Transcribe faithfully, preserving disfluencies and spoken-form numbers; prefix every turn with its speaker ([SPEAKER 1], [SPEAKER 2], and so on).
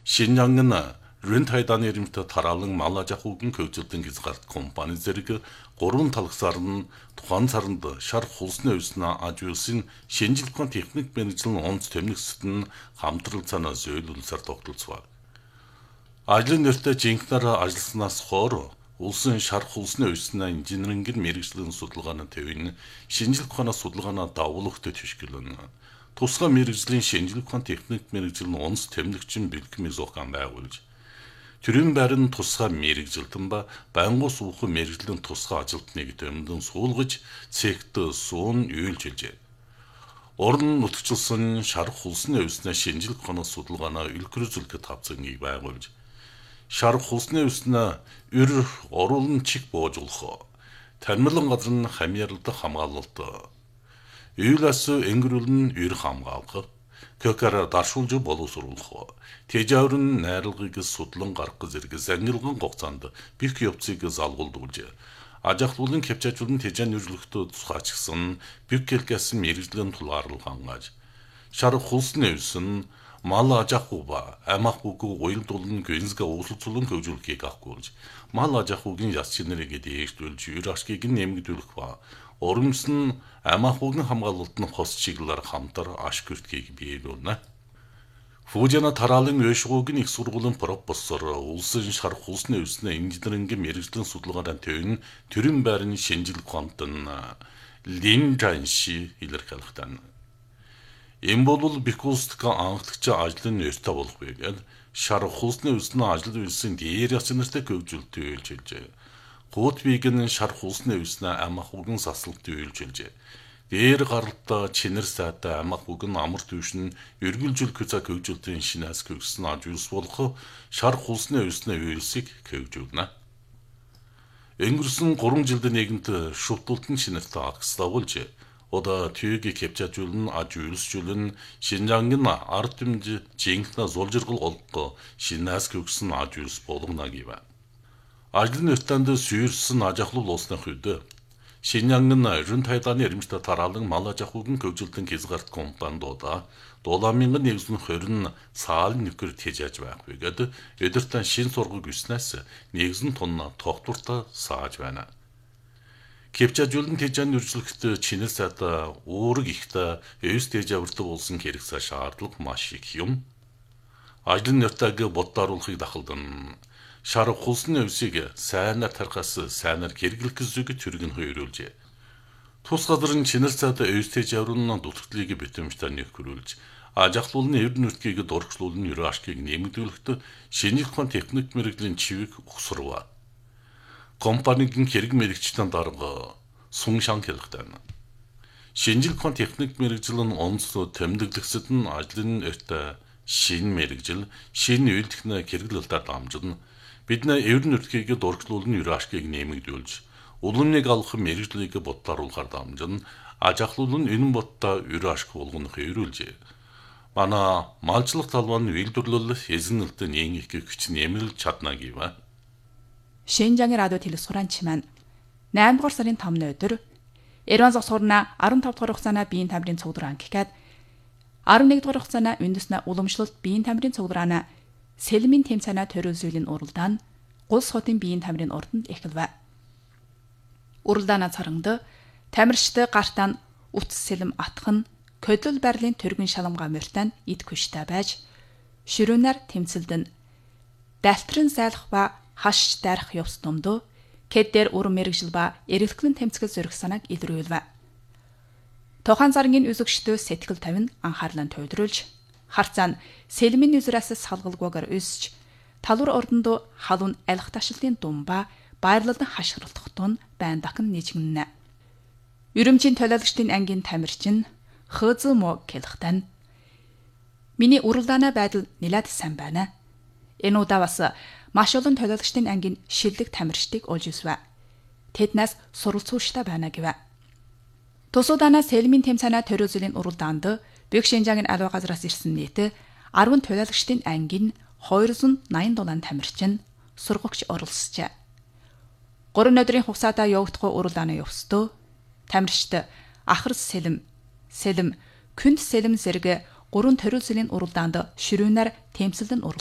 [SPEAKER 1] Шинжангын Рентайдан эримтэй тараалан мал аж ахуйн хөгжилтийн хязгаарт компани зэрэг гурван талхсаар нь тухайн сарнд шар хулсны өснө аж үйлсийн шинжилгээ ухаан техник мэргэжлийн онц тэмнэгсэд нь хамтрал цаанаа зөөлүүлсээр тогтолцов. Ажлын нэртэй жинхнээр ажилласнаас хойш улсын шар хулсны өснө инженерингийн мэргэжлийн судалгааны төвийн шинжилгээ ухаанаас судалгаанаа давуулахтай төшгөлөн тусгай мэргэжлийн шинжилгээ ухаан техник мэргэжлийн онц тэмнэгчин бэлтгэм зохион байгуулж төрийн байрны тусгай мэргэжилтэн ба байнгын суухан мэргэжлийн тусгай ажилтныг тэмдэн суулгаж цэгт суун үйлчилжээ. Орон нутагчлсан шар хулсны өснө шинжилгээ ухаанаас судалгаанаа илрүүлэхэд тавцангийг байгуулж шар хулсны өснө өр оруулан чиг боожуулах тармилан газар нь хамьярлалт хамгаалалт үйлээс энгэрүүлэн өр хамгаалах көкөр даршуулж боловсруулах тэжавэр нь найрлагыг судлан гаргах зэрэг зангилган хугацаанд бих явцыг залгуулж аж ахуйн хэмжээчүүдэн тэжээний үржлөхтөө тусгайчсан бих гэлгэсэн мэрэгжлийн тулгаарлал хангааж шар хулсны өсөн мал аж ахуй ба ам ахуйг уялдуулан гэнзгэ уулзуулан хөгжүүлэхийг ахгүйж мал аж ахуйн яс чинэрийг дээшлүүлж өр ашгийг нэмэгдүүлэх ба урамсан ам ахуйн хамгаалалтын хос чиглэлээр хамтар аш гүртгийг биелүүлнэ. Фужина тараалын өшгөөгийн их сургуулийн профессор улсын шар хулсны өснө инженерингийн мэргэжлийн судалгааны төвийн төрийн байрны шинжилгээ ухаантан Лин Жанши илэрхийлэхдээ энэ бол бикустка анхлагч ажлын нэртэй болох байгаад шар хулсны өснө ажил үйлсийн дээр яс нартай хөгжүүлэлтийг үйлчилжээ. Гуутбиг нь шар хулсны өснө ам ахуйн саслалтыг үйлчилжээ. Дээр гаралтай чинэр сайтай ам ахуйг нь амар төвшин эргэлжүүлэх цаг хөгжүүлэлтийн шинээс хөгжсөн аж үйлс болох шар хулсны өснө үйлсийг хөгжүүлнэ. Өнгөрсөн гурван жилд нэгэнт шүтүүлтэн шинэртэй агславуулж ода түйгийг хэмжээжүүлэн аж үйлсжүүлэн Шинжангын ард түмж жинхэнэ зулжиргал олго шинээс хөгжсөн аж үйлс болгоно гэв. Ажлын нэртэнд сүйрсэн аж ахуй улсны хувьд Шинжангын Рентайдан эримтэй тараалан мал аж ахуйн хөгжилтийн хязгаарт компаниудаа долоомын нэгэн хорин цаалын нөхөр тэжээж байх байгаад өдөртөө шин сургыг өснөөс нэгэн тонн тогтвортой сааж байна. Кэвчажүүлэн тэжээний үржлэхт чинэл сайтай уурэг ихтэй өвс тэжээвэртэй болсон хэрэгцээ шаардлага маш их юм. Ажлын нэртэйг боддооруулахыг дахалдан шар хулсны өвсийг сайнаар тархаас сайнаар хэрэглэх зүг төрөг нь хоёруулжээ. Тус газар нь чинэл сайтай өвс тэжээврын дутагдлыг битэмжтэй нөхрүүлж аж ахуйн эрдэнэ нутгийг дургчлуулан ерөө ашгийг нэмэгдүүлэхэд шинжлэх ухааны техник мэргэжлийн чивэг ухсарва. Компанийн хэрэг мэрэгчдийн дарга сун шанг хэлэхдээ шинжлэх ухааны техник мэргэжлийн онц тэмдэглэгсэд нь ажлын өртөө шин мэргэжил шин үйлдэлтний хэрэглэлтээр дамжин бидний эрдэнэ нутгийг дургчлуулан ерөө ашгийг нэмэгдүүлж уламныг алах мэргэжлийг боддооруулахаар дамжин аж ахуйн энэ бодтой ерөө ашиг болгонох эрүүлжээ. Манай малчлах талбай нь үйлдвэрлэл эзэнэлтэн нэг их хүч нэмэлж чадна гэв.
[SPEAKER 2] Шинжангийн радио телесуранч маань найман дугаар сарын томны өдөр Ерван зогсоорна арван тав дахь хугацаана биеийн тамирын цуглар ангихад арван нэг дахь хугацаана үндэснэ уламжлалт биеийн тамирын цуглараана сэлмийн тэмцээнэ төрөлзүүлийн уралдаан гул сотын биеийн тамирын урданд эхэлвэ. Уралдаана царангад тамирчид гартаа утас сэлэм атхан көдөл байрлалын төргөн шаламгаа мөртөнд ид хүчтэй байж ширүүнээр тэмцэлдэн далтрын зайлах ба хаш дайрах явц номдоо кэддэр уран мэрэгжил ба эрэлхлэн тэмцэл зөрөх санааг илрүүлвэ. Тохон заргийн үзэгчдөө сэтгэл тавин анхаарлаа төвлөрүүлж харцаа нь сэлмийн үзрээс салгалгүйгээр өсч талвар ордонд халуун алих ташилтын дум ба баярлалын хашгиралдах тун байн дахин нийжгэнэ. Өрөмжийн төлөөлөгчдийн ангийн тамирчин хөөзөмо хэлэхтэн миний уралдааны байдал нэлээд сайн байна. Энэ удаа бас маш олон төлөөлөгчдийн ангийн шилдэг тамирчдыг олж ирсвэ. Тэднээс суралцууштай байна гэвэ. Тусууданаа сэлмийн тэмцээнэ төрөөзлийн уралдаанд Бэг Шинжангийн аливаа газраас ирсэн нийт арван төлөөлөгчдийн ангийн двести восемьдесят тамирчин сургагч оролцжээ. гурван өдрийн хугацаатаа явагдах уралдааны явцдаа тамирчид ахар сэлэм, сэлэм, күнд сэлэм зэрэг гурван төрөөзлийн уралдаанд ширүүнээр тэмцэлдэн